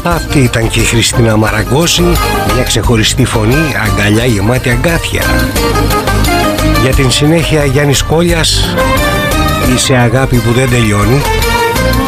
Αυτή ήταν και η Χριστίνα Μαραγκώση, μια ξεχωριστή φωνή, αγκαλιά γεμάτη αγκάθια. Για την συνέχεια Γιάννης Κόλιας, είσαι αγάπη που δεν τελειώνει.